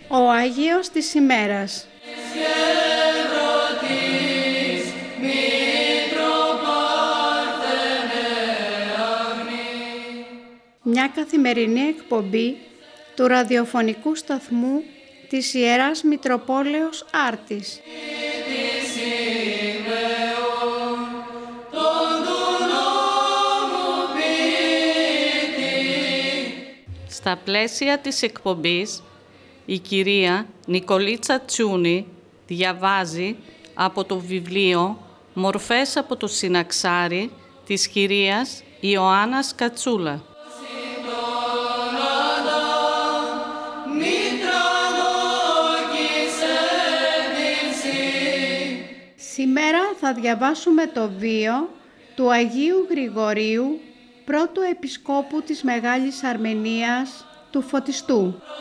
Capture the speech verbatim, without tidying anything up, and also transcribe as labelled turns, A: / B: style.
A: Ο Άγιος της ημέρας. Μια καθημερινή εκπομπή του ραδιοφωνικού σταθμού της Ιεράς Μητροπόλεως Άρτης.
B: Στα πλαίσια της εκπομπής, η κυρία Νικολίτσα Τσούνη διαβάζει από το βιβλίο «Μορφές από το Συναξάρι» της κυρίας Ιωάννας Κατσούλα.
A: Σήμερα θα διαβάσουμε το βίο του Αγίου Γρηγορίου, πρώτου επισκόπου της Μεγάλης Αρμενίας, του Φωτιστού.